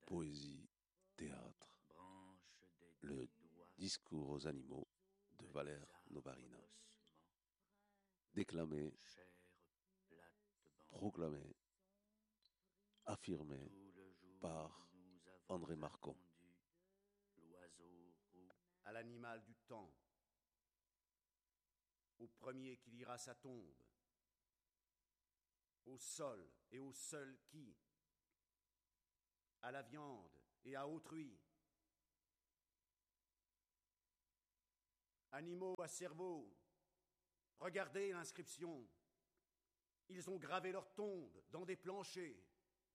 Poésie, théâtre, le discours aux animaux de Valère Novarina. Déclamé, proclamé, affirmé par André Marcon. À l'animal du temps, au premier qui lira sa tombe, au sol et au seul qui, à la viande et à autrui. Animaux à cerveau, regardez l'inscription. Ils ont gravé leur tombe dans des planchers.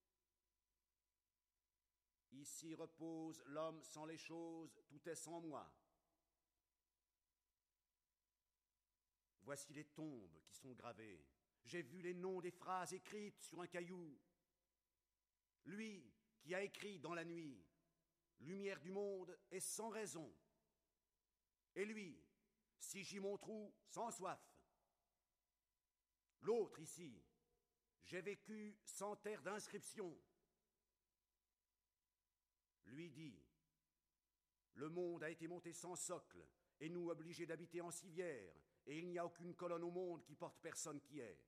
Ici repose l'homme sans les choses, tout est sans moi. Voici les tombes qui sont gravées. J'ai vu les noms des phrases écrites sur un caillou. Lui qui a écrit dans la nuit, lumière du monde est sans raison. Et lui, si j'y mon trou, sans soif. L'autre ici, j'ai vécu sans terre d'inscription. Lui dit, le monde a été monté sans socle, et nous obligés d'habiter en civière, et il n'y a aucune colonne au monde qui porte personne qui est.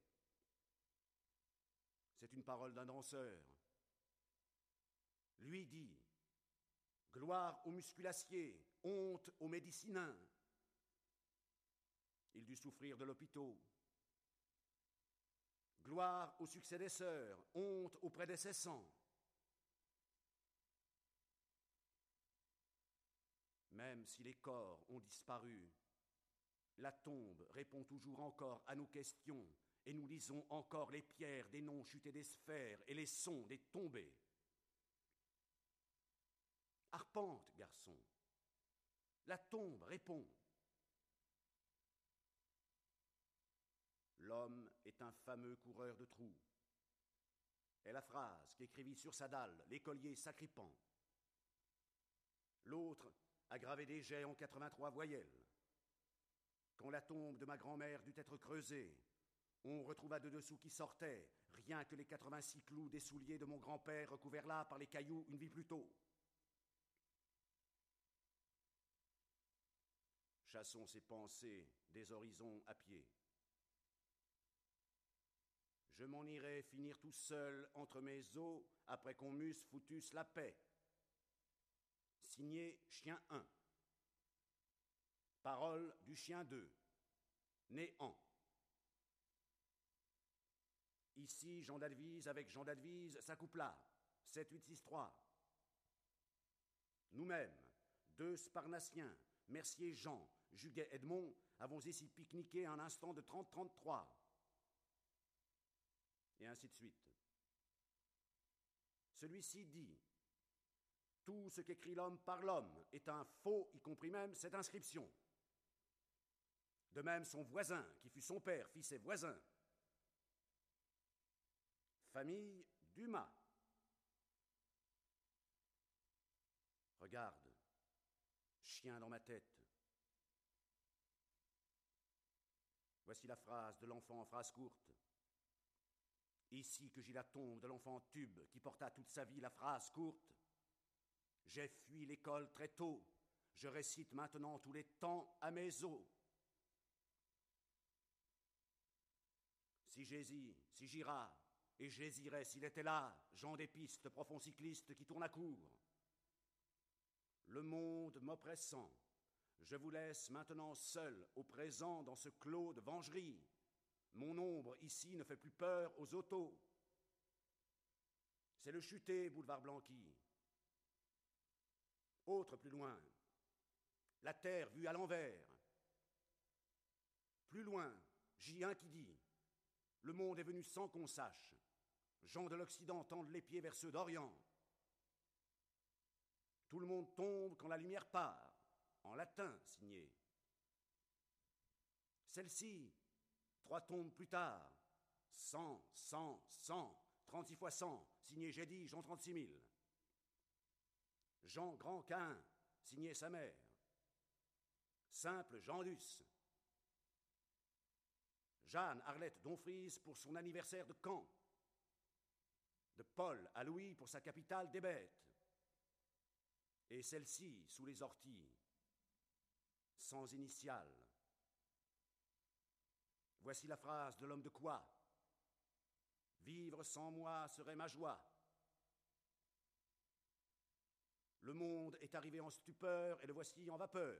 C'est une parole d'un danseur. Lui dit, gloire aux musculaciers, honte aux médicinins. Il dut souffrir de l'hôpital. Gloire au succès des sœurs, honte aux prédécessants. Même si les corps ont disparu, la tombe répond toujours encore à nos questions et nous lisons encore les pierres des noms chutés des sphères et les sons des tombées. Arpente, garçon, la tombe répond. L'homme est un fameux coureur de trous. Est la phrase qu'écrivit sur sa dalle l'écolier Sacripant. L'autre a gravé des jets en 83 voyelles. Quand la tombe de ma grand-mère dut être creusée, on retrouva de dessous qui sortaient, rien que les 86 clous des souliers de mon grand-père recouverts là par les cailloux une vie plus tôt. Chassons ces pensées des horizons à pied. Je m'en irai finir tout seul entre mes os après qu'on m'eusse foutusse la paix. Signé Chien 1. Parole du chien 2. Néant. Ici, Jean d'Advise avec Jean d'Advise s'accoupla. 7-8-6-3. Nous-mêmes, deux Sparnassiens, Mercier Jean, Juguet Edmond, avons ici pique-niqué un instant de 30-33. Et ainsi de suite. Celui-ci dit « Tout ce qu'écrit l'homme par l'homme est un faux, y compris même cette inscription. » De même son voisin, qui fut son père, fit ses voisins. Famille Dumas. Regarde, chien dans ma tête. Voici la phrase de l'enfant en phrase courte. Ici que j'ai la tombe de l'enfant tube qui porta toute sa vie la phrase courte. J'ai fui l'école très tôt, je récite maintenant tous les temps à mes os. Si Jésus, si Gira, et Jésirais s'il était là, Jean des pistes, profond cycliste qui tourne à court. Le monde m'oppressant, je vous laisse maintenant seul au présent dans ce clos de vengerie. Mon ombre ici ne fait plus peur aux autos. C'est le chuté, boulevard Blanqui. Autre plus loin, la terre vue à l'envers. Plus loin, J1 qui dit, le monde est venu sans qu'on sache. Gens de l'Occident tendent les pieds vers ceux d'Orient. Tout le monde tombe quand la lumière part. En latin, signé. Celle-ci, 3 tombes plus tard. 100, 100, 100, 36 fois 100, signé Jédi, Jean 36 000. Jean Grand Cain, signé sa mère. Simple Jean Duss. Jeanne Arlette Donfries pour son anniversaire de Caen. De Paul à Louis pour sa capitale des bêtes. et celle-ci sous les orties, sans initiale. Voici la phrase de l'homme de quoi? Vivre sans moi serait ma joie. Le monde est arrivé en stupeur et le voici en vapeur.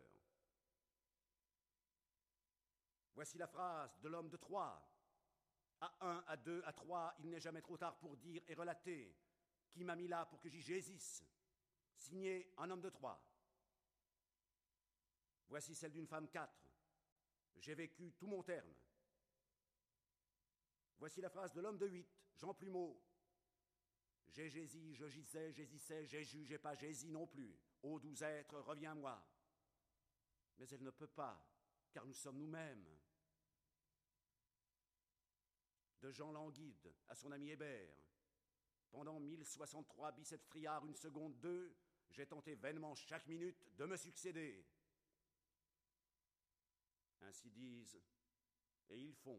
Voici la phrase de l'homme de Troie. À 1, à 2, à 3, il n'est jamais trop tard pour dire et relater. Qui m'a mis là pour que j'y jaisisse? Signé un homme de Troie. Voici celle d'une femme 4. J'ai vécu tout mon terme. Voici la phrase de l'homme de 8, Jean Plumeau. J'ai jaisi, je gisais, jaisissais, j'ai ju, j'ai pas jaisi non plus. Ô doux être, reviens-moi. Mais elle ne peut pas, car nous sommes nous-mêmes. De Jean Languide à son ami Hébert. Pendant 1063 biceps triards, 1 seconde 2, j'ai tenté vainement chaque minute de me succéder. Ainsi disent, et ils font.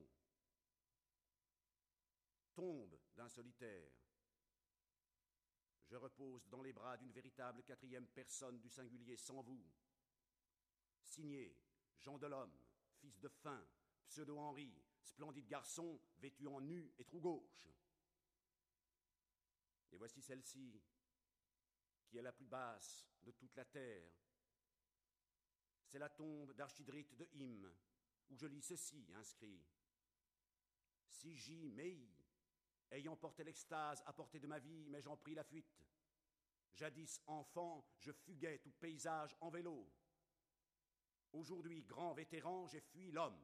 Tombe d'un solitaire. Je repose dans les bras d'une véritable 4e personne du singulier sans vous. Signé Jean Delhomme, fils de Fin, pseudo-Henri, splendide garçon, vêtu en nu et trou gauche. Et voici celle-ci, qui est la plus basse de toute la terre. C'est la tombe d'Archidrite de Hym, où je lis ceci inscrit. Si j'y mei, ayant porté l'extase à portée de ma vie, mais j'en pris la fuite. Jadis enfant, je fuguais tout paysage en vélo. Aujourd'hui, grand vétéran, j'ai fui l'homme.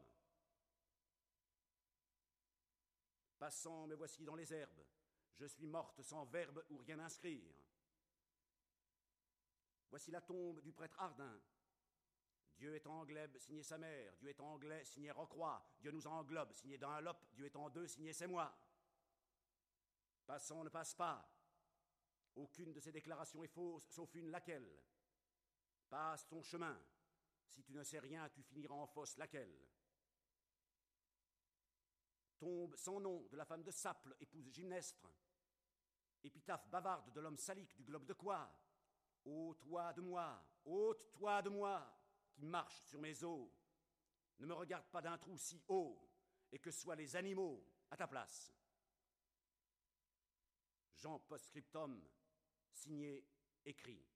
Passant, me voici dans les herbes. Je suis morte sans verbe ou rien inscrire. Voici la tombe du prêtre Ardin. Dieu est en glaive, signé sa mère. Dieu est anglais, signé Rocroi. Dieu nous englobe, signé Dunlop. Dieu est en deux, signé c'est moi. Passant ne passe pas. Aucune de ces déclarations est fausse, sauf une laquelle. Passe ton chemin. Si tu ne sais rien, tu finiras en fosse laquelle. Tombe sans nom de la femme de Saple, épouse Gymnestre. Épitaphe bavarde de l'homme salique du globe de quoi? Ô-toi de moi, ôte-toi de moi, qui marche sur mes os. Ne me regarde pas d'un trou si haut, et que soient les animaux à ta place. Jean Postscriptum, signé, écrit.